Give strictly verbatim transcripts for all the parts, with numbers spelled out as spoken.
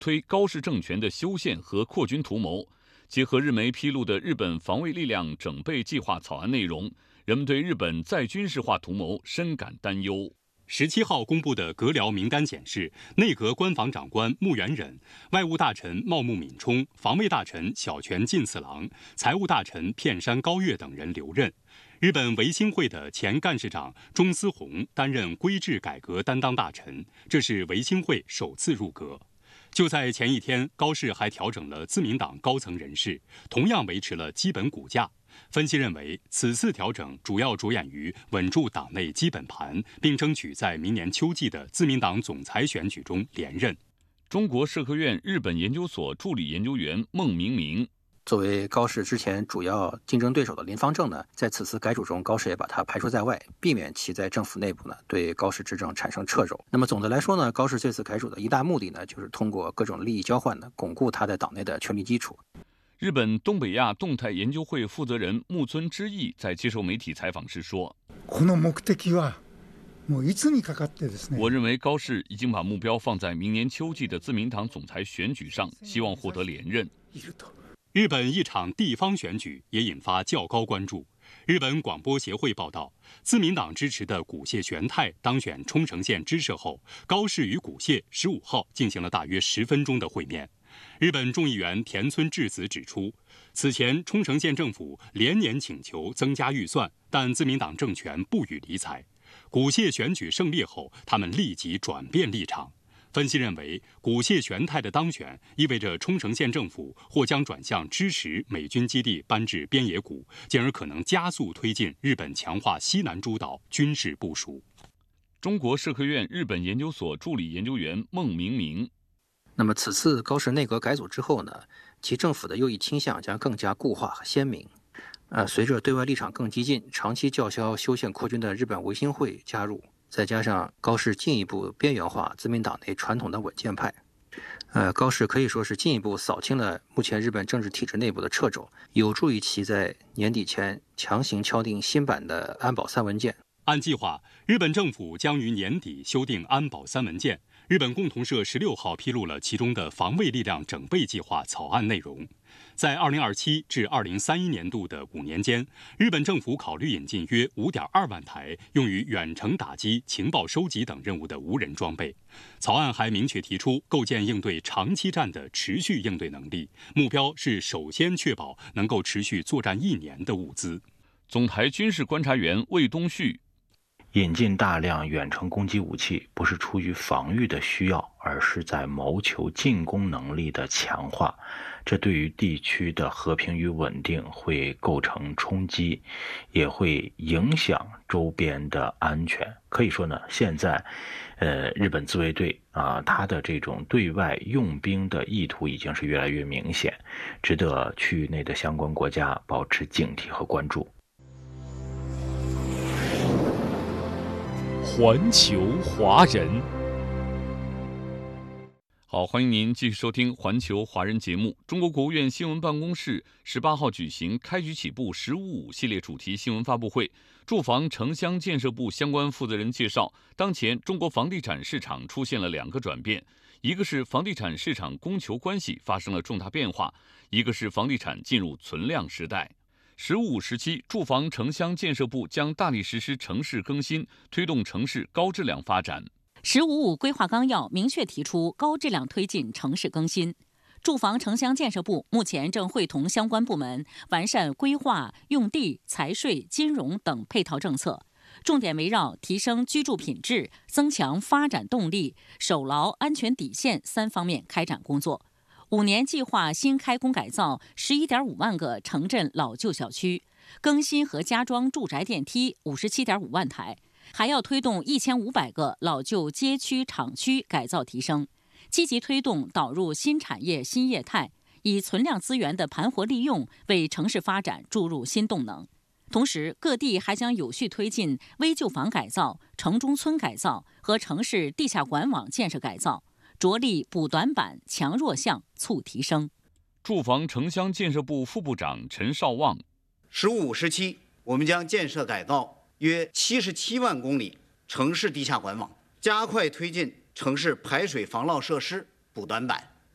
推高氏政权的修宪和扩军图谋。结合日媒披露的日本防卫力量整备计划草案内容，人们对日本再军事化图谋深感担忧。 十七号公布的阁僚名单显示，内阁官房长官木原忍、外务大臣茂木敏充、防卫大臣小泉进次郎、财务大臣片山高月等人留任。日本维新会的前干事长中司宏担任规制改革担当大臣，这是维新会首次入阁。就在前一天，高市还调整了自民党高层人事，同样维持了基本骨架。分析认为，此次调整主要着眼于稳住党内基本盘，并争取在明年秋季的自民党总裁选举中连任。 中国社科院日本研究所助理研究员孟明明。 作为高市之前主要竞争对手的林芳正呢，在此次改组中，高市也把他排除在外，避免其在政府内部呢对高市执政产生掣肘。那么总的来说呢，高市这次改组的一大目的呢，就是通过各种利益交换呢，巩固他在党内的权力基础。 日本东北亚动态研究会负责人木村之义在接受媒体采访时说：“我认为高市已经把目标放在明年秋季的自民党总裁选举上，希望获得连任。” 日本一场地方选举也引发较高关注。日本广播协会报道，自民党支持的古谢玄太当选冲绳县知事后，高市与古谢十五号进行了大约十分钟的会面。日本众议员田村智子指出，此前冲绳县政府连年请求增加预算，但自民党政权不予理睬。古谢选举胜利后，他们立即转变立场。分析认为，古谢玄太的当选意味着冲绳县政府或将转向支持美军基地搬至边野古，进而可能加速推进日本强化西南诸岛军事部署。 中国社科院日本研究所助理研究员孟明明。 那么此次高市内阁改组之后呢，其政府的右翼倾向将更加固化和鲜明。呃，随着对外立场更激进、长期叫嚣修宪扩军的日本维新会加入，再加上高市进一步边缘化自民党内传统的稳健派，呃，高市可以说是进一步扫清了目前日本政治体制内部的掣肘，有助于其在年底前强行敲定新版的安保三文件。 按计划，日本政府将于年底修订安保三文件。日本共同社十六号披露了其中的防卫力量整备计划草案内容。在二零二七至二零三一年度的五年间，日本政府考虑引进约五点二万台用于远程打击、情报收集等任务的无人装备。草案还明确提出构建应对长期战的持续应对能力，目标是首先确保能够持续作战一年的物资。 总台军事观察员魏东旭。 引进大量远程攻击武器不是出于防御的需要，而是在谋求进攻能力的强化，这对于地区的和平与稳定会构成冲击，也会影响周边的安全。可以说呢，现在呃，日本自卫队啊，它的这种对外用兵的意图已经是越来越明显，值得区域内的相关国家保持警惕和关注。 环球华人， 好，欢迎您继续收听环球华人节目。中国国务院新闻办公室十八号举行开局起步十五五系列主题新闻发布会，住房城乡建设部相关负责人介绍，当前中国房地产市场出现了两个转变，一个是房地产市场供求关系发生了重大变化，一个是房地产进入存量时代。十五五时期，住房城乡建设部将大力实施城市更新，推动城市高质量发展。 十五五规划纲要明确提出高质量推进城市更新。住房城乡建设部目前正会同相关部门完善规划、用地、财税、金融等配套政策，重点围绕提升居住品质、增强发展动力、守牢安全底线三方面开展工作。五年计划新开工改造十一点五万个城镇老旧小区，更新和加装住宅电梯五十七点五万台，还要推动一千五百个老旧街区厂区改造提升，积极推动导入新产业新业态，以存量资源的盘活利用为城市发展注入新动能。同时，各地还将有序推进危旧房改造、城中村改造和城市地下管网建设改造，着力补短板、强弱项、促提升。 住房城乡建设部副部长陈绍旺， 十五五时期，我们将建设改造约七十七万公里城市地下管网，加快推进城市排水防涝设施补短板，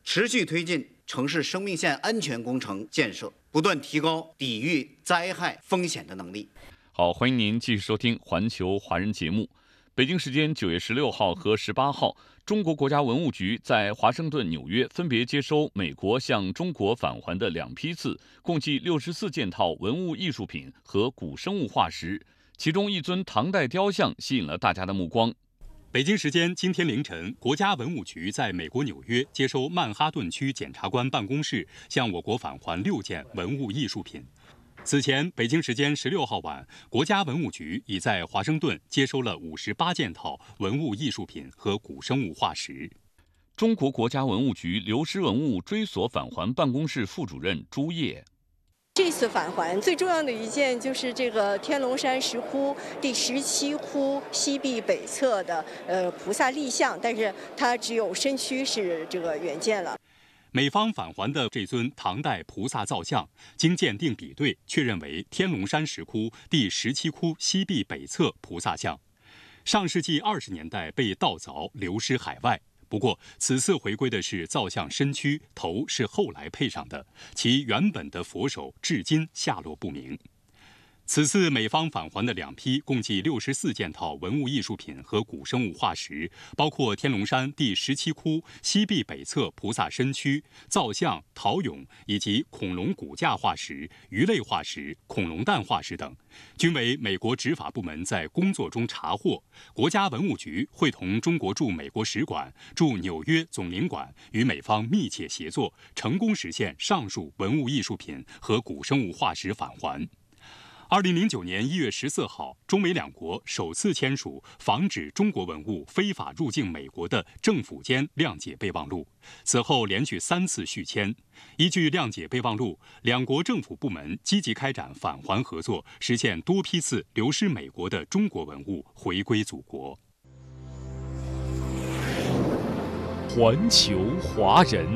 持续推进城市生命线安全工程建设，不断提高抵御灾害风险的能力。 好，欢迎您继续收听环球华人节目。北京时间九月十六号和十八号，中国国家文物局在华盛顿、纽约分别接收美国向中国返还的两批次，共计六十四件套文物艺术品和古生物化石，其中一尊唐代雕像吸引了大家的目光。 北京时间今天凌晨，国家文物局在美国纽约接收曼哈顿区检察官办公室向我国返还六件文物艺术品。此前，北京时间十六号晚，国家文物局已在华盛顿接收了五十八件套文物艺术品和古生物化石。 中国国家文物局流失文物追索返还办公室副主任朱烨。 这次返还最重要的一件就是这个天龙山石窟第十七窟西壁北侧的呃菩萨立像，但是它只有身躯是这个原件了。 美方返还的这尊唐代菩萨造像，经鉴定比对，确认为天龙山石窟第十七窟西壁北侧菩萨像，上世纪二十年代被盗凿流失海外。不过，此次回归的是造像身躯，头是后来配上的，其原本的佛手至今下落不明。此次美方返还的两批共计六十四件套文物艺术品和古生物化石，包括天龙山第十七窟西壁北侧菩萨身躯、造像、陶俑以及恐龙骨架化石、鱼类化石、恐龙蛋化石等，均为美国执法部门在工作中查获。国家文物局会同中国驻美国使馆、驻纽约总领馆与美方密切协作，成功实现上述文物艺术品和古生物化石返还。二零零九年一月十四号，中美两国首次签署防止中国文物非法入境美国的政府间谅解备忘录。此后连续三次续签。依据谅解备忘录，两国政府部门积极开展返还合作，实现多批次流失美国的中国文物回归祖国。 环球华人。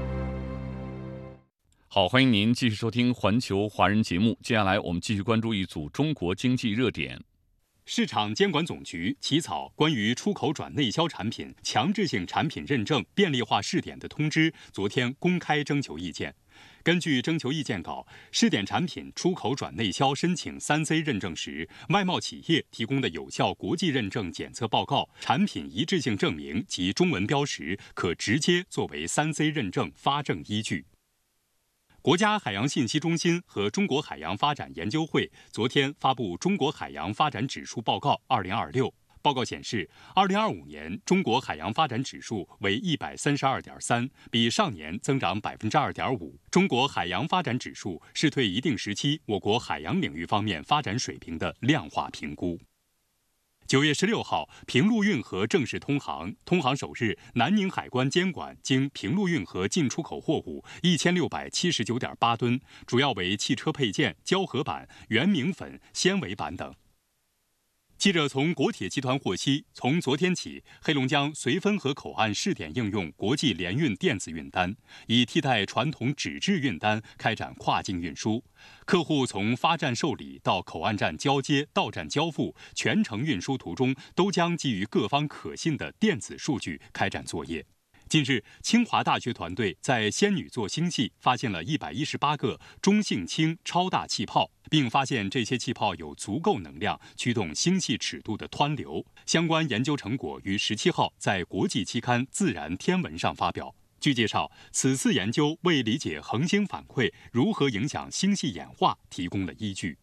好，欢迎您继续收听环球华人节目。接下来我们继续关注一组中国经济热点。 市场监管总局起草关于出口转内销产品强制性产品认证便利化试点的通知，昨天公开征求意见。根据征求意见稿，试点产品出口转内销申请三 C 认证时，外贸企业提供的有效国际认证检测报告、产品一致性证明及中文标识，可直接作为三 C 认证发证依据。国家海洋信息中心和中国海洋发展研究会昨天发布《中国海洋发展指数报告二零二六》。报告显示，二零二五年中国海洋发展指数为一百三十二点三，比上年增长百分之二点五。中国海洋发展指数是对一定时期我国海洋领域方面发展水平的量化评估。九月十六号，平陆运河正式通航。通航首日，南宁海关监管经平陆运河进出口货物一千六百七十九点八吨，主要为汽车配件、胶合板、圆明粉、纤维板等。记者从国铁集团获悉，从昨天起，黑龙江绥芬河口岸试点应用国际联运电子运单，以替代传统纸质运单开展跨境运输。客户从发站受理到口岸站交接、到站交付，全程运输途中都将基于各方可信的电子数据开展作业。近日，清华大学团队在仙女座星系发现了一百一十八个中性氢超大气泡，并发现这些气泡有足够能量驱动星系尺度的湍流。相关研究成果于十七号在国际期刊《自然天文》上发表。据介绍，此次研究为理解恒星反馈如何影响星系演化提供了依据。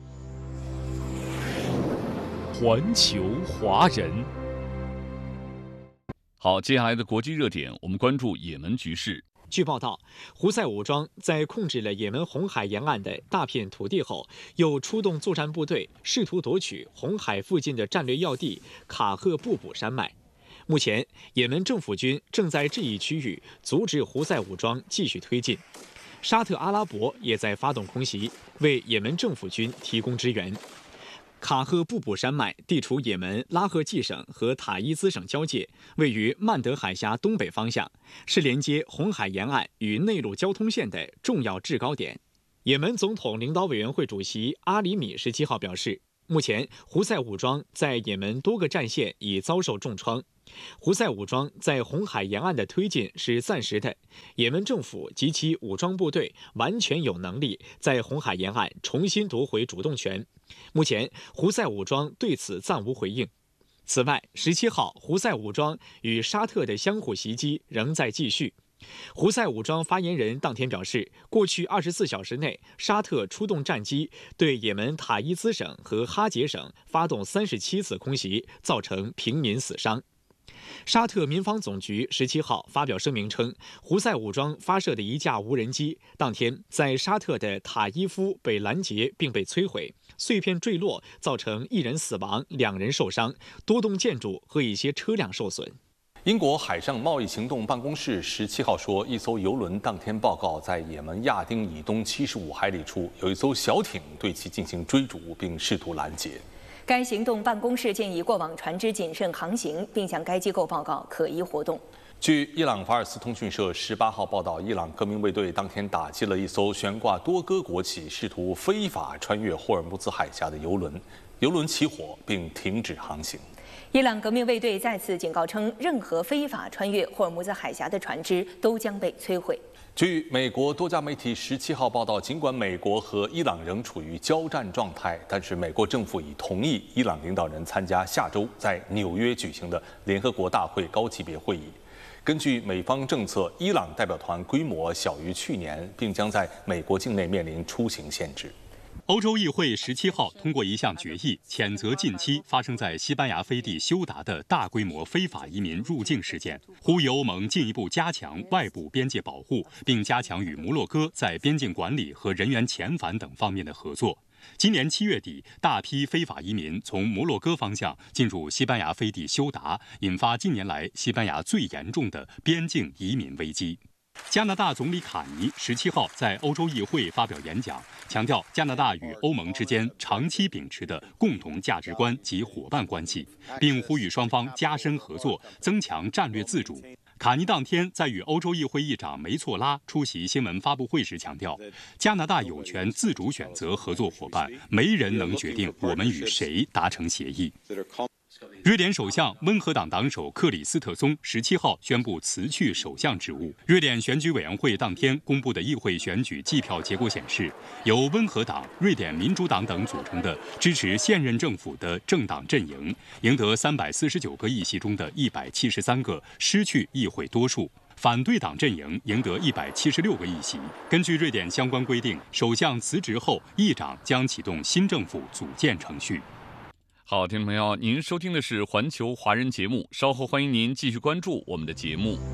环球华人。 好，接下来的国际热点，我们关注也门局势。 据报道，胡塞武装在控制了也门红海沿岸的大片土地后，又出动作战部队，试图夺取红海附近的战略要地卡赫布卜山脉。目前，也门政府军正在这一区域阻止胡塞武装继续推进。沙特阿拉伯也在发动空袭，为也门政府军提供支援。卡赫布卜山脉地处也门拉赫济省和塔伊兹省交界，位于曼德海峡东北方向，是连接红海沿岸与内陆交通线的重要制高点。也门总统领导委员会主席阿里米十七号表示， 目前胡塞武装在也门多个战线已遭受重创。胡塞武装在红海沿岸的推进是暂时的，也门政府及其武装部队完全有能力在红海沿岸重新夺回主动权。目前，胡塞武装对此暂无回应。此外，十七号，胡塞武装与沙特的相互袭击仍在继续。胡塞武装发言人当天表示，过去二十四小时内，沙特出动战机对也门塔伊兹省和哈杰省发动三十七次空袭，造成平民死伤。沙特民防总局十七号发表声明称，胡塞武装发射的一架无人机当天在沙特的塔伊夫被拦截并被摧毁，碎片坠落，造成一人死亡，两人受伤，多栋建筑和一些车辆受损。 英国海上贸易行动办公室十七号说，一艘邮轮当天报告在也门亚丁以东七十五海里处有一艘小艇对其进行追逐，并试图拦截。 该行动办公室建议过往船只谨慎航行，并向该机构报告可疑活动。 据伊朗法尔斯通讯社十八号报道，伊朗革命卫队当天打击了一艘悬挂多哥国旗、试图非法穿越霍尔木兹海峡的邮轮，邮轮起火并停止航行。 伊朗革命卫队再次警告称，任何非法穿越霍尔木兹海峡的船只都将被摧毁。 据美国多家媒体十七号报道，尽管美国和伊朗仍处于交战状态，但是美国政府已同意伊朗领导人参加下周在纽约举行的联合国大会高级别会议。根据美方政策，伊朗代表团规模小于去年，并将在美国境内面临出行限制。 欧洲议会十七号通过一项决议，谴责近期发生在西班牙飞地休达的大规模非法移民入境事件，呼吁欧盟进一步加强外部边界保护，并加强与摩洛哥在边境管理和人员遣返等方面的合作。今年七月底，大批非法移民从摩洛哥方向进入西班牙飞地休达，引发近年来西班牙最严重的边境移民危机。加拿大总理卡尼十七号在欧洲议会发表演讲，强调加拿大与欧盟之间长期秉持的共同价值观及伙伴关系，并呼吁双方加深合作，增强战略自主。卡尼当天在与欧洲议会议长梅措拉出席新闻发布会时强调，加拿大有权自主选择合作伙伴，没人能决定我们与谁达成协议。瑞典首相温和党党首克里斯特松十七号宣布辞去首相职务。瑞典选举委员会当天公布的议会选举计票结果显示，由温和党、瑞典民主党等组成的支持现任政府的政党阵营赢得三百四十九个议席中的一百七十三个，失去议会多数。反对党阵营赢得一百七十六个议席。根据瑞典相关规定，首相辞职后，议长将启动新政府组建程序。 好，听众朋友，您收听的是环球华人节目，稍后欢迎您继续关注我们的节目。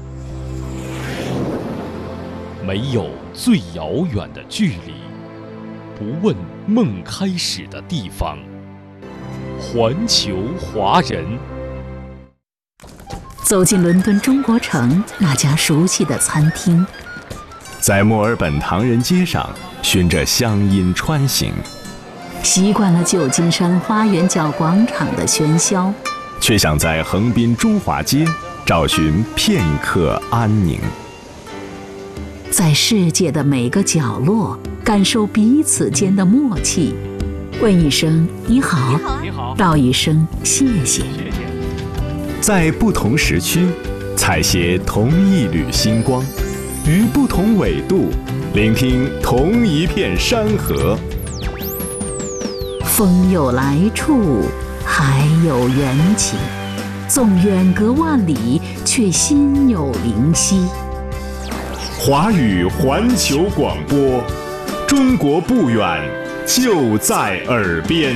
没有最遥远的距离，不问梦开始的地方。环球华人。 走进伦敦中国城那家熟悉的餐厅， 在墨尔本唐人街上循着乡音穿行， 习惯了旧金山花园角广场的喧嚣， 却想在横滨中华街找寻片刻安宁。 在世界的每个角落感受彼此间的默契，问一声你好， 你好， 道一声谢谢。 在不同时区采撷同一缕星光，于不同纬度聆听同一片山河。 风有来处，海有缘起，纵远隔万里，却心有灵犀。 华语环球广播，中国不远，就在耳边。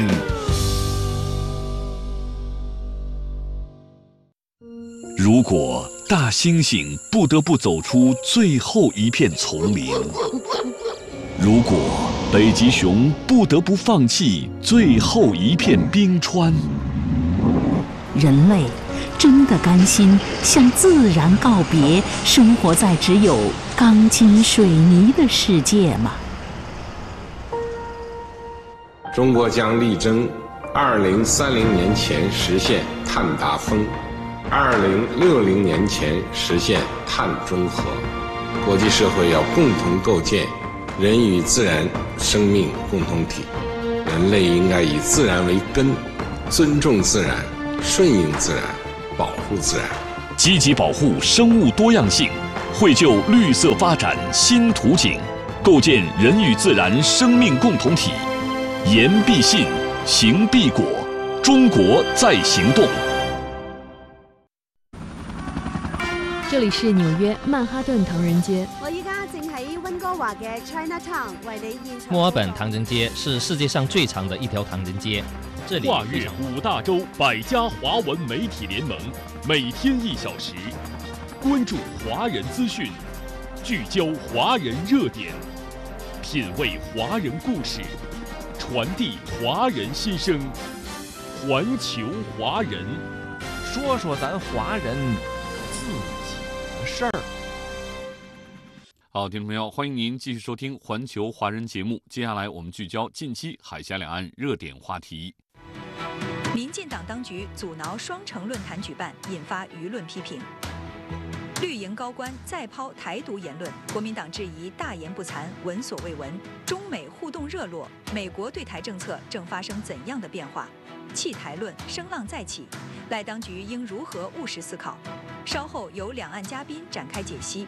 如果大猩猩不得不走出最后一片丛林，如果北极熊不得不放弃最后一片冰川， 人类真的甘心向自然告别，生活在只有钢筋水泥的世界吗？ 中国将力争二零三零年前实现碳达峰，二零六零年前实现碳中和。国际社会要共同构建人与自然生命共同体， 人类应该以自然为根，尊重自然，顺应自然，保护自然， 积极保护生物多样性，绘就绿色发展新图景，构建人与自然生命共同体。言必信，行必果，中国在行动。 这里是纽约曼哈顿唐人街。 我依家正喺温哥華嘅 Chinatown 為你現場。 墨爾本唐人街是世界上最长的一条唐人街，这里跨越五大洲百家华文媒体联盟，每天一小时，关注华人资讯，聚焦华人热点，品味华人故事，传递华人心声，环球华人， 说说咱华人自己的事儿。 好，听众朋友，欢迎您继续收听环球华人节目。接下来我们聚焦近期海峡两岸热点话题。 民进党当局阻挠双城论坛举办，引发舆论批评。绿营高官再抛台独言论，国民党质疑大言不惭，闻所未闻。中美互动热络，美国对台政策正发生怎样的变化？弃台论声浪再起，赖当局应如何务实思考？稍后由两岸嘉宾展开解析。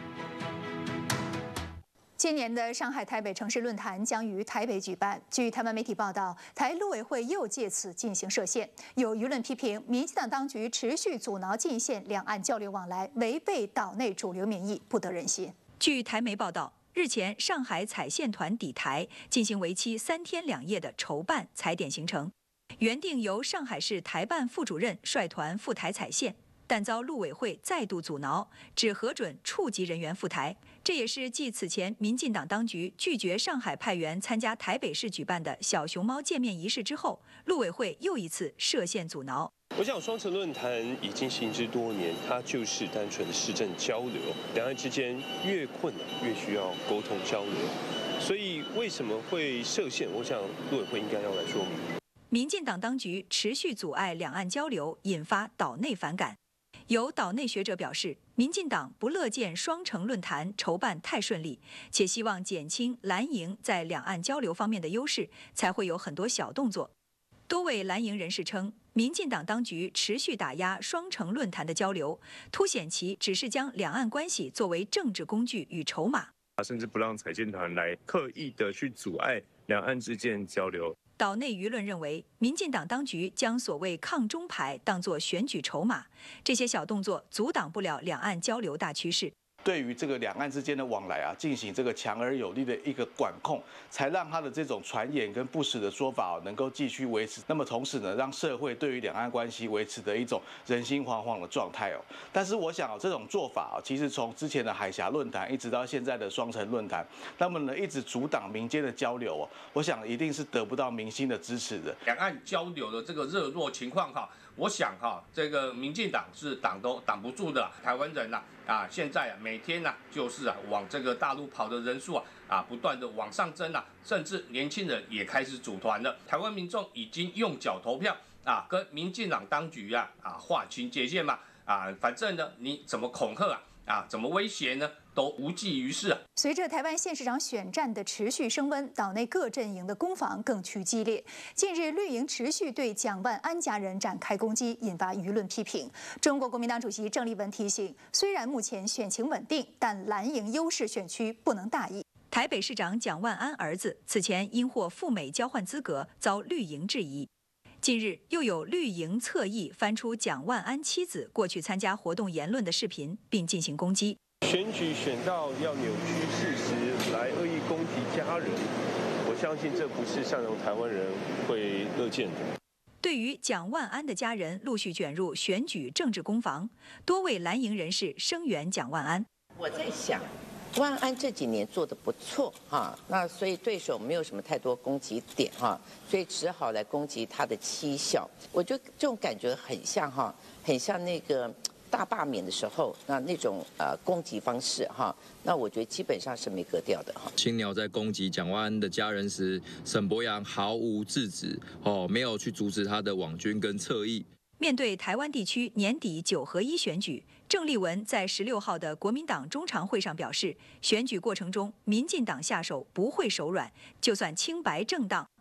今年的上海台北城市论坛将于台北举办。据台湾媒体报道，台陆委会又借此进行设限，有舆论批评民进党当局持续阻挠进线两岸交流往来，违背岛内主流民意，不得人心。据台媒报道，日前上海采线团抵台，进行为期三天两夜的筹办踩点行程，原定由上海市台办副主任率团赴台采线，但遭陆委会再度阻挠，只核准处级人员赴台。这也是继此前民进党当局拒绝上海派员参加台北市举办的小熊猫见面仪式之后，陆委会又一次设限阻挠。 我想双城论坛已经行之多年，它就是单纯的市政交流，两岸之间越困难越需要沟通交流，所以为什么会设限？我想陆委会应该要来说明。 民进党当局持续阻碍两岸交流，引发岛内反感。有岛内学者表示，民进党不乐见双城论坛筹办太顺利，且希望减轻蓝营在两岸交流方面的优势，才会有很多小动作。多位蓝营人士称，民进党当局持续打压双城论坛的交流，凸显其只是将两岸关系作为政治工具与筹码， 甚至不让采线团来刻意的去阻碍两岸之间交流。 岛内舆论认为，民进党当局将所谓抗中牌当作选举筹码，这些小动作阻挡不了两岸交流大趋势。 对于这个两岸之间的往来啊，进行这个强而有力的一个管控，才让他的这种传言跟不实的说法、啊、能够继续维持。那么同时呢，让社会对于两岸关系维持的一种人心惶惶的状态哦。但是我想啊，这种做法啊，其实从之前的海峡论坛一直到现在的双城论坛，那么呢一直阻挡民间的交流哦，我想一定是得不到民心的支持的。 两岸交流的这个热络情况哈，我想哈，这个民进党是挡都挡不住的。台湾人呐啊，现在啊每天呐、啊、就是啊往这个大陆跑的人数啊啊不断的往上增啊，甚至年轻人也开始组团了。台湾民众已经用脚投票啊，跟民进党当局啊啊划清界限嘛啊，反正呢你怎么恐吓啊啊怎么威胁呢？都无济于事啊！ 随着台湾县市长选战的持续升温，岛内各阵营的攻防更趋激烈。近日，绿营持续对蒋万安家人展开攻击，引发舆论批评。中国国民党主席郑丽文提醒，虽然目前选情稳定，但蓝营优势选区不能大意。台北市长蒋万安儿子此前因获赴美交换资格，遭绿营质疑。近日，又有绿营侧翼翻出蒋万安妻子过去参加活动言论的视频，并进行攻击。 选举选到要扭曲事实来恶意攻击家人，我相信这不是善良台湾人会乐见的。 对于蒋万安的家人陆续卷入选举政治攻防，多位蓝营人士声援蒋万安。 我在想，万安这几年做得不错哈，那所以对手没有什么太多攻击点哈，所以只好来攻击他的妻小。我觉得这种感觉很像哈，很像那个大罢免的时候，那那种呃攻击方式哈，那我觉得基本上是没格调的哈。 青鸟在攻击蒋万安的家人时，沈伯洋毫无制止哦，没有去阻止他的网军跟侧翼。 面对台湾地区年底九合一选举，郑丽文在十六号的国民党中常会上表示，选举过程中民进党下手不会手软，就算清白正当，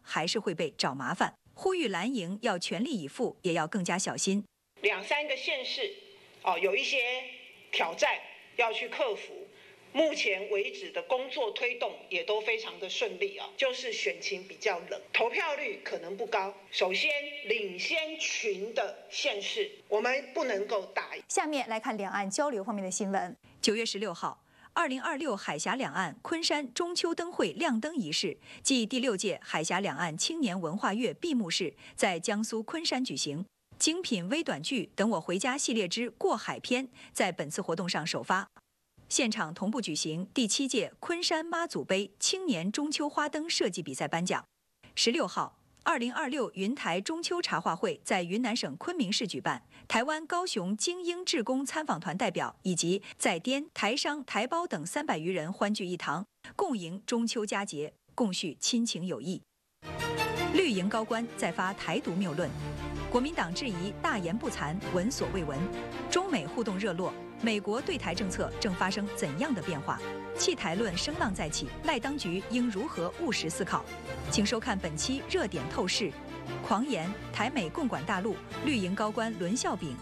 还是会被找麻烦。呼吁蓝营要全力以赴，也要更加小心。 两三个县市，哦，有一些挑战要去克服。目前为止的工作推动也都非常的顺利啊，就是选情比较冷，投票率可能不高。首先，领先群的县市，我们不能够打。 下面来看两岸交流方面的新闻。 九月十六号。二零二六海峡两岸昆山中秋灯会亮灯仪式暨第六届海峡两岸青年文化月闭幕式在江苏昆山举行。精品微短剧《等我回家》系列之过海篇在本次活动上首发，现场同步举行第七届昆山妈祖杯青年中秋花灯设计比赛颁奖。十六号。二零二六云台中秋茶话会在云南省昆明市举办，台湾高雄精英志工参访团代表以及在滇、台商、台胞等三百余人欢聚一堂，共迎中秋佳节，共叙亲情友谊。绿营高官再发台独谬论，国民党质疑大言不惭，闻所未闻。中美互动热络，美国对台政策正发生怎样的变化？弃台论声浪再起，赖当局应如何务实思考？请收看本期热点透视。狂言台美共管大陆，绿营高官伦孝炳。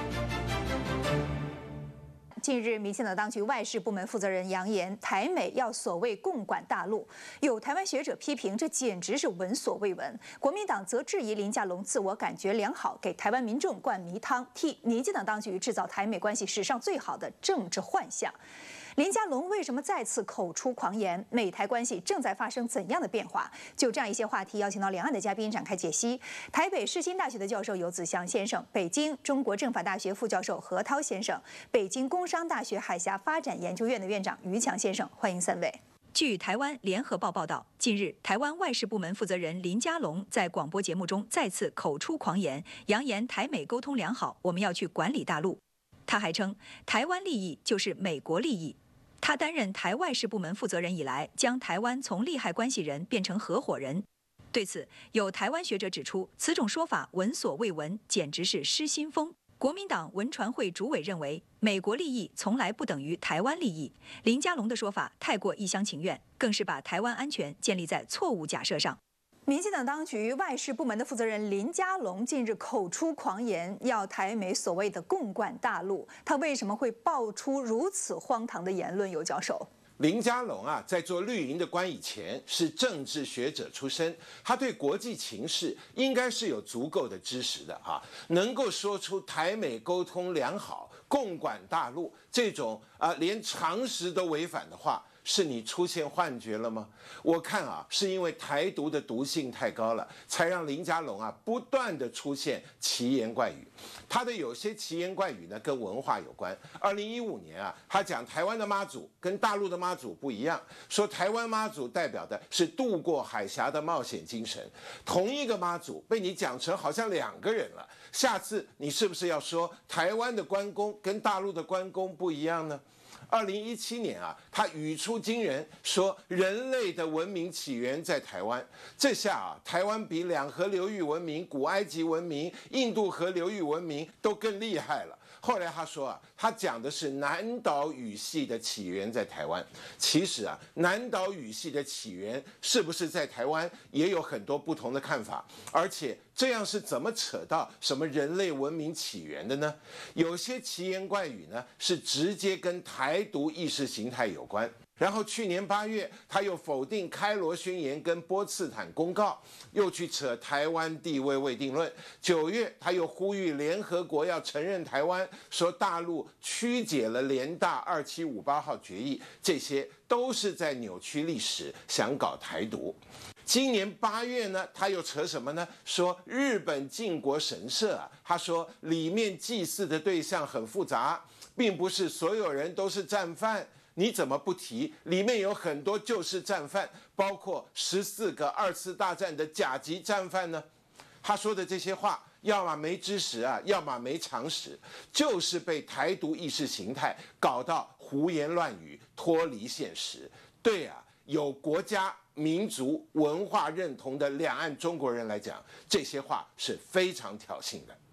近日，民进党当局外事部门负责人扬言，台美要所谓共管大陆。有台湾学者批评，这简直是闻所未闻。国民党则质疑林佳龙自我感觉良好，给台湾民众灌迷汤，替民进党当局制造台美关系史上最好的政治幻象。林佳龙为什么再次口出狂言？美台关系正在发生怎样的变化？就这样一些话题，邀请到两岸的嘉宾展开解析。台北世新大学的教授游子祥先生，北京中国政法大学副教授何涛先生，北京工商大学海峡发展研究院的院长于强先生，欢迎三位。 据台湾联合报报道，近日台湾外事部门负责人林佳龙在广播节目中再次口出狂言，扬言台美沟通良好，我们要去管理大陆。他还称，台湾利益就是美国利益。他担任台外事部门负责人以来，将台湾从利害关系人变成合伙人。对此，有台湾学者指出，此种说法闻所未闻，简直是失心疯。国民党文传会主委认为，美国利益从来不等于台湾利益。林佳龙的说法太过一厢情愿，更是把台湾安全建立在错误假设上。 民进党当局外事部门的负责人林佳龙近日口出狂言，要台美所谓的共管大陆。他为什么会爆出如此荒唐的言论？尤教授， 林佳龙啊，在做绿营的官以前是政治学者出身，他对国际情势应该是有足够的知识的啊，能够说出台美沟通良好、共管大陆这种啊连常识都违反的话。是你出现幻觉了吗？我看啊，是因为台独的毒性太高了，才让林佳龙啊不断的出现奇言怪语。他的有些奇言怪语呢，跟文化有关。二零一五年啊，他讲台湾的妈祖跟大陆的妈祖不一样，说台湾妈祖代表的是渡过海峡的冒险精神。同一个妈祖被你讲成好像两个人了，下次你是不是要说台湾的关公跟大陆的关公不一样呢？二零一七年啊，他语出惊人，说人类的文明起源在台湾。这下啊，台湾比两河流域文明、古埃及文明、印度河流域文明都更厉害了。后来他说啊，他讲的是南岛语系的起源在台湾。其实啊，南岛语系的起源是不是在台湾，也有很多不同的看法。而且这样是怎么扯到什么人类文明起源的呢？有些奇言怪语呢，是直接跟台独意识形态有关。然后去年八月，他又否定开罗宣言跟波茨坦公告，又去扯台湾地位未定论。九月，他又呼吁联合国要承认台湾，说大陆曲解了联大二七五八号决议，这些都是在扭曲历史，想搞台独。今年八月呢，他又扯什么呢？说日本靖国神社啊，他说里面祭祀的对象很复杂，并不是所有人都是战犯。你怎么不提？里面有很多就是战犯，包括十四个二次大战的甲级战犯呢。他说的这些话，要么没知识啊，要么没常识，就是被台独意识形态搞到胡言乱语，脱离现实。对啊，有国家、民族、文化认同的两岸中国人来讲，这些话是非常挑衅的。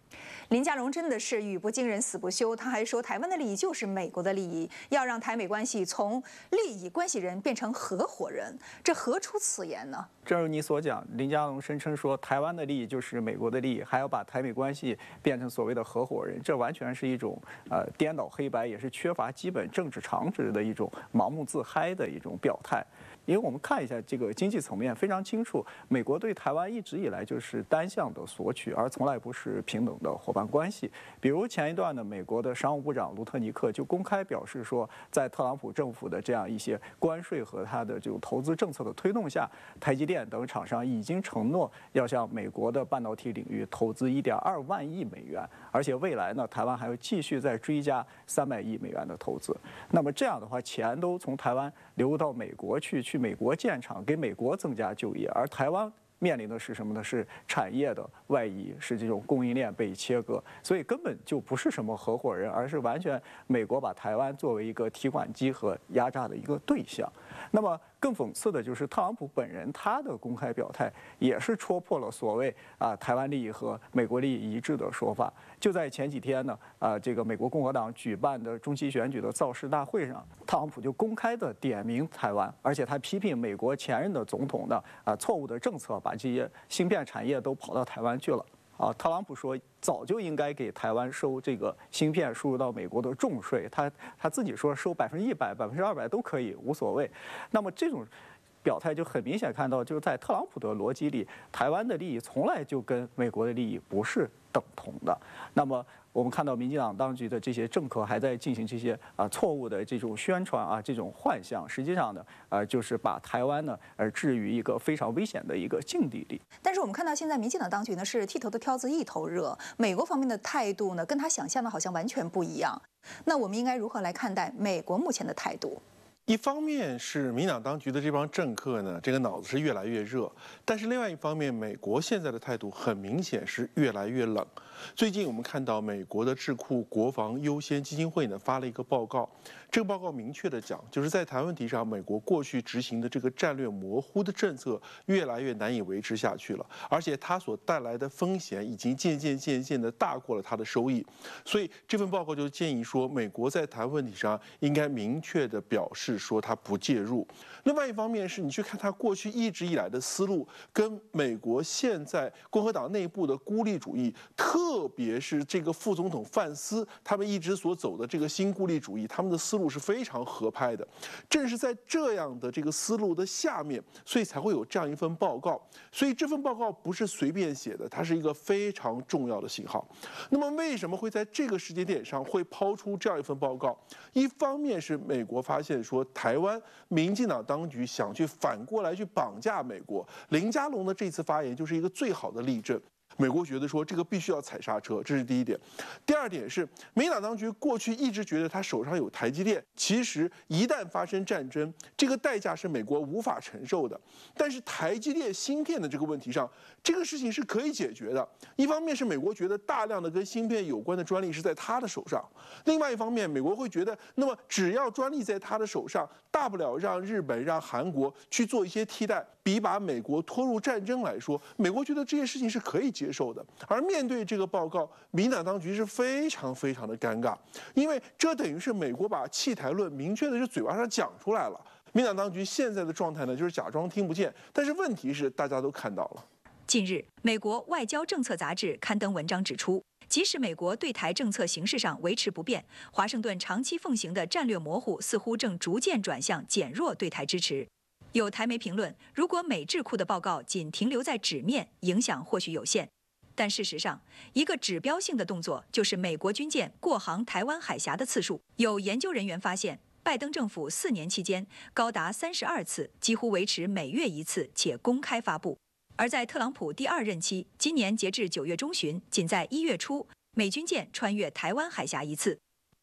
林佳龙真的是语不惊人死不休，他还说台湾的利益就是美国的利益，要让台美关系从利益关系人变成合伙人，这何出此言呢？ 正如你所讲，林佳龙声称说台湾的利益就是美国的利益，还要把台美关系变成所谓的合伙人，这完全是一种呃颠倒黑白，也是缺乏基本政治常识的一种盲目自嗨的一种表态。因为我们看一下这个经济层面非常清楚，美国对台湾一直以来就是单向的索取，而从来不是平等的伙伴关系。比如前一段呢，美国的商务部长卢特尼克就公开表示说，在特朗普政府的这样一些关税和他的这种投资政策的推动下，台积电等厂商已经承诺要向美国的半导体领域投资一点二万亿美元，而且未来呢，台湾还要继续再追加三百亿美元的投资。那么这样的话，钱都从台湾流到美国去，去美国建厂，给美国增加就业，而台湾面临的是什么呢？是产业的外移，是这种供应链被切割，所以根本就不是什么合伙人，而是完全美国把台湾作为一个提款机和压榨的一个对象。那么更讽刺的就是特朗普本人他的公开表态也是戳破了所谓啊台湾利益和美国利益一致的说法。就在前几天呢，啊这个美国共和党举办的中期选举的造势大会上，特朗普就公开的点名台湾，而且他批评美国前任的总统的啊错误的政策，把这些芯片产业都跑到台湾去了。啊，特朗普说早就应该给台湾收这个芯片输入到美国的重税，他他自己说收百分之一百、百分之二百都可以，无所谓。那么这种表态就很明显看到，就是在特朗普的逻辑里，台湾的利益从来就跟美国的利益不是等同的。那么我们看到民进党当局的这些政客还在进行这些啊错误的这种宣传啊这种幻象，实际上呢，呃就是把台湾呢呃置于一个非常危险的一个境地里。 但是我们看到现在民进党当局呢是剃头的挑子一头热，美国方面的态度呢跟他想象的好像完全不一样。那我们应该如何来看待美国目前的态度？ 一方面是民党当局的这帮政客呢，这个脑子是越来越热，但是另外一方面，美国现在的态度很明显是越来越冷。最近我们看到美国的智库国防优先基金会呢发了一个报告，这个报告明确的讲，就是在台湾问题上，美国过去执行的这个战略模糊的政策越来越难以维持下去了，而且它所带来的风险已经渐渐渐渐的大过了它的收益，所以这份报告就建议说，美国在台湾问题上应该明确的表示说它不介入。另外一方面是你去看它过去一直以来的思路，跟美国现在共和党内部的孤立主义，特别是这个副总统范斯他们一直所走的这个新孤立主义，他们的思路是非常合拍的。正是在这样的这个思路的下面，所以才会有这样一份报告。所以这份报告不是随便写的，它是一个非常重要的信号。那么为什么会在这个时间点上会抛出这样一份报告？一方面是美国发现说台湾民进党当局想去反过来去绑架美国，林佳龙的这次发言就是一个最好的例证。美国觉得说这个必须要踩刹车，这是第一点。第二点是，民进党当局过去一直觉得他手上有台积电，其实一旦发生战争，这个代价是美国无法承受的。但是台积电芯片的这个问题上，这个事情是可以解决的。一方面是美国觉得大量的跟芯片有关的专利是在他的手上，另外一方面美国会觉得，那么只要专利在他的手上，大不了让日本、让韩国去做一些替代，比把美国拖入战争来说，美国觉得这件事情是可以接受的。而面对这个报告，民进党当局是非常非常的尴尬，因为这等于是美国把弃台论明确的是嘴巴上讲出来了。民进党当局现在的状态呢，就是假装听不见，但是问题是大家都看到了。 近日，美国外交政策杂志刊登文章指出，即使美国对台政策形式上维持不变，华盛顿长期奉行的战略模糊似乎正逐渐转向减弱对台支持。有台媒评论，如果美智库的报告仅停留在纸面，影响或许有限。但事实上，一个指标性的动作就是美国军舰过航台湾海峡的次数。有研究人员发现，拜登政府四年期间高达三十二次，几乎维持每月一次，且公开发布。而在特朗普第二任期，今年截至九月中旬，仅在一月初，美军舰穿越台湾海峡一次。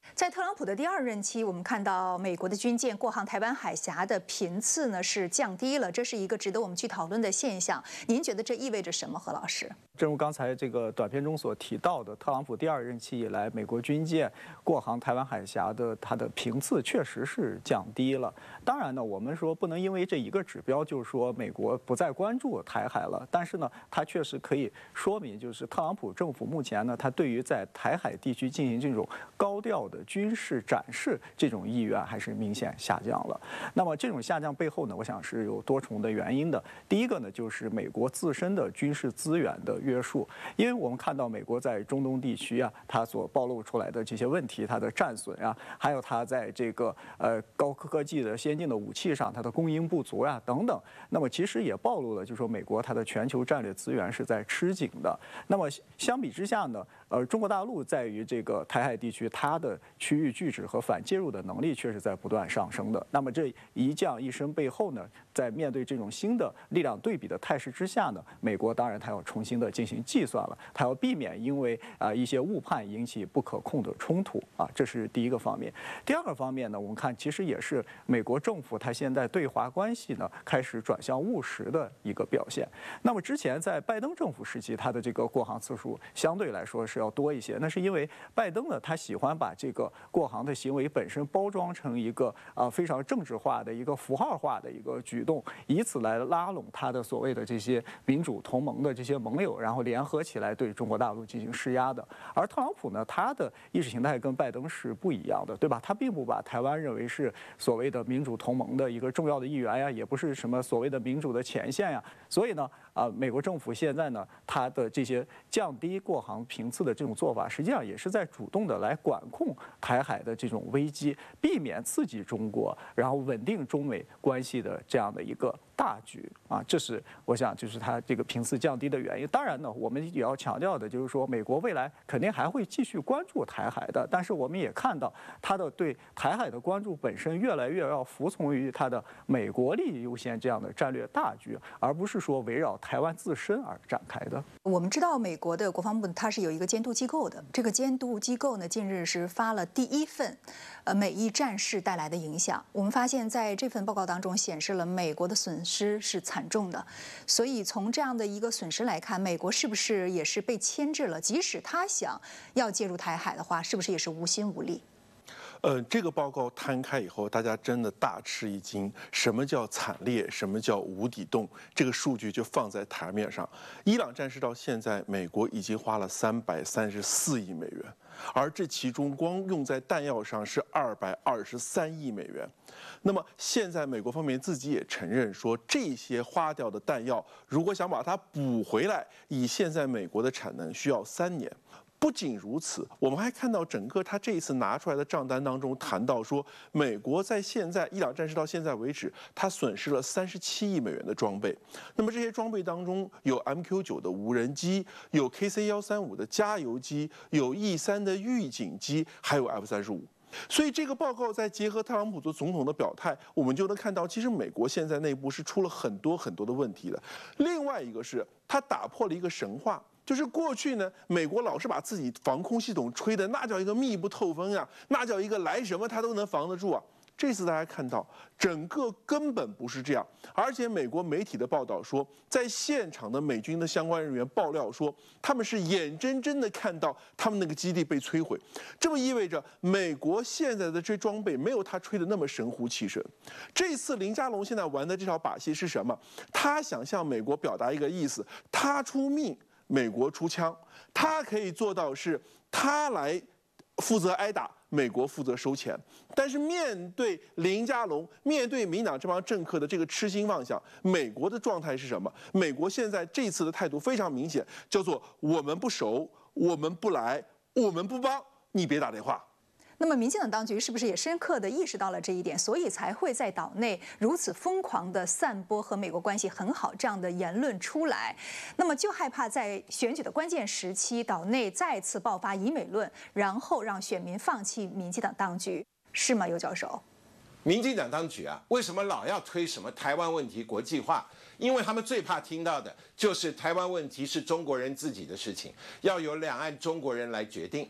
在特朗普的第二任期，我们看到美国的军舰过航台湾海峡的频次呢是降低了，这是一个值得我们去讨论的现象。您觉得这意味着什么，何老师？ 正如刚才这个短片中所提到的，特朗普第二任期以来，美国军舰过航台湾海峡的它的频次确实是降低了。当然呢，我们说不能因为这一个指标就是说美国不再关注台海了，但是呢，它确实可以说明，就是特朗普政府目前呢，它对于在台海地区进行这种高调的军事展示这种意愿还是明显下降了。那么这种下降背后呢，我想是有多重的原因的。第一个呢，就是美国自身的军事资源的约束，因为我们看到美国在中东地区啊，它所暴露出来的这些问题，它的战损啊，还有它在这个呃高科技的先进的武器上，它的供应不足啊等等。那么其实也暴露了，就是说美国它的全球战略资源是在吃紧的。那么相比之下呢，呃，中国大陆在于这个台海地区，它的区域拒止和反介入的能力却是在不断上升的。那么这一降一升背后呢，在面对这种新的力量对比的态势之下呢，美国当然它要重新的进行计算了，它要避免因为啊、呃、一些误判引起不可控的冲突啊，这是第一个方面。第二个方面呢，我们看其实也是美国政府它现在对华关系呢开始转向务实的一个表现。那么之前在拜登政府时期，它的这个过航次数相对来说是要多一些，那是因为拜登呢他喜欢把这个过航的行为本身包装成一个啊、呃、非常政治化的一个符号化的一个举动，以此来拉拢他的所谓的这些民主同盟的这些盟友，然后联合起来对中国大陆进行施压的。而特朗普呢，他的意识形态跟拜登是不一样的，对吧？他并不把台湾认为是所谓的民主同盟的一个重要的一员呀，也不是什么所谓的民主的前线呀。所以呢，啊，美国政府现在呢，它的这些降低过航频次的这种做法，实际上也是在主动的来管控台海的这种危机，避免刺激中国，然后稳定中美关系的这样的一个大局啊，这是我想就是它这个频次降低的原因。当然呢，我们也要强调的就是说，美国未来肯定还会继续关注台海的，但是我们也看到它的对台海的关注本身越来越要服从于它的美国利益优先这样的战略大局，而不是说围绕台湾自身而展开的。 我们知道美国的国防部它是有一个监督机构的，这个监督机构呢近日是发了第一份呃美伊战事带来的影响。我们发现在这份报告当中显示了美国的损失是惨重的，所以从这样的一个损失来看，美国是不是也是被牵制了？即使他想要介入台海的话，是不是也是无心无力？ 呃，这个报告摊开以后，大家真的大吃一惊。什么叫惨烈？什么叫无底洞？这个数据就放在台面上。伊朗战事到现在，美国已经花了三百三十四亿美元，而这其中光用在弹药上是二百二十三亿美元。那么现在美国方面自己也承认说，这些花掉的弹药，如果想把它补回来，以现在美国的产能需要三年。不仅如此，我们还看到整个他这一次拿出来的账单当中谈到说，美国在现在伊朗战事到现在为止，它损失了三十七亿美元的装备。那么这些装备当中有 M Q 九 的无人机，有 K C 一三五的加油机，有 E 三的预警机，还有 F 三十五。所以这个报告再结合特朗普做总统的表态，我们就能看到，其实美国现在内部是出了很多很多的问题的。另外一个是，他打破了一个神话。就是过去呢，美国老是把自己防空系统吹的那叫一个密不透风呀，那叫一个来什么它都能防得住啊。这次大家看到，整个根本不是这样，而且美国媒体的报道说，在现场的美军的相关人员爆料说，他们是眼睁睁的看到他们那个基地被摧毁，这么意味着美国现在的这装备没有他吹的那么神乎其神。这次林佳龙现在玩的这条把戏是什么？他想向美国表达一个意思，他出命，美国出枪，他可以做到是他来负责挨打，美国负责收钱。但是面对林佳龙，面对民党这帮政客的这个痴心妄想，美国的状态是什么？美国现在这次的态度非常明显，叫做我们不熟，我们不来，我们不帮，你别打电话。 那么，民进党当局是不是也深刻地意识到了这一点，所以才会在岛内如此疯狂地散播和美国关系很好这样的言论出来？那么，就害怕在选举的关键时期，岛内再次爆发以美论，然后让选民放弃民进党当局，是吗，尤教授？ 民进党当局啊，为什么老要推什么台湾问题国际化？因为他们最怕听到的就是台湾问题是中国人自己的事情，要由两岸中国人来决定。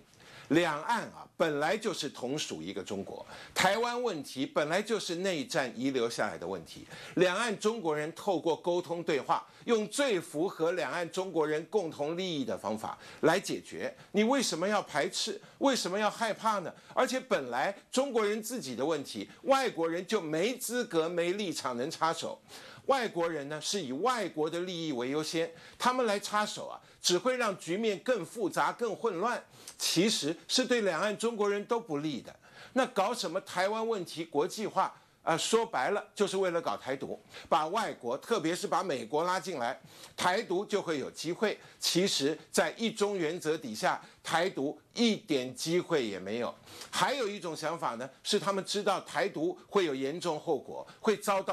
两岸啊本来就是同属一个中国，台湾问题本来就是内战遗留下来的问题，两岸中国人透过沟通对话，用最符合两岸中国人共同利益的方法来解决。你为什么要排斥？为什么要害怕呢？而且本来中国人自己的问题，外国人就没资格、没立场能插手。外国人呢是以外国的利益为优先，他们来插手啊，只会让局面更复杂、更混乱，其实是对两岸中国人都不利的。那搞什么台湾问题国际化？啊、呃，说白了就是为了搞台独，把外国，特别是把美国拉进来，台独就会有机会。其实，在一中原则底下，台独一点机会也没有。还有一种想法呢，是他们知道台独会有严重后果，会遭到